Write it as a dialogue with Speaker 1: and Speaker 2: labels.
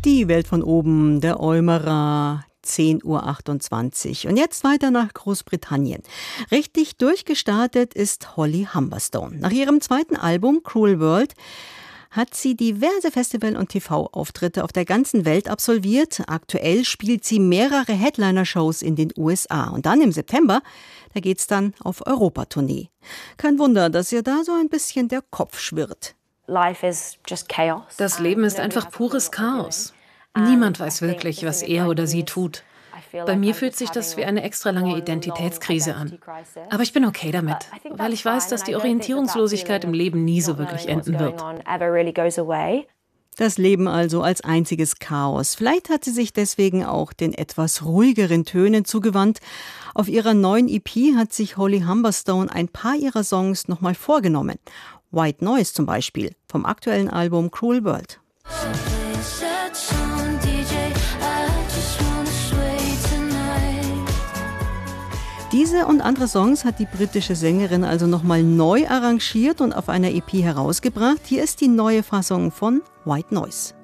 Speaker 1: Die Welt von oben, der Eumerer, 10:28 Uhr. Und jetzt weiter nach Großbritannien. Richtig durchgestartet ist Holly Humberstone. Nach ihrem zweiten Album Cruel World hat sie diverse Festival- und TV-Auftritte auf der ganzen Welt absolviert. Aktuell spielt sie mehrere Headliner-Shows in den USA. Und dann im September, da geht's dann auf Europatournee. Kein Wunder, dass ihr da so ein bisschen der Kopf schwirrt.
Speaker 2: Das Leben ist einfach pures Chaos. Niemand weiß wirklich, was er oder sie tut. Bei mir fühlt sich das wie eine extra lange Identitätskrise an. Aber ich bin okay damit, weil ich weiß, dass die Orientierungslosigkeit im Leben nie so wirklich enden wird.
Speaker 1: Das Leben also als einziges Chaos. Vielleicht hat sie sich deswegen auch den etwas ruhigeren Tönen zugewandt. Auf ihrer neuen EP hat sich Holly Humberstone ein paar ihrer Songs nochmal vorgenommen. White Noise zum Beispiel, vom aktuellen Album Cruel World. Diese und andere Songs hat die britische Sängerin also nochmal neu arrangiert und auf einer EP herausgebracht. Hier ist die neue Fassung von White Noise.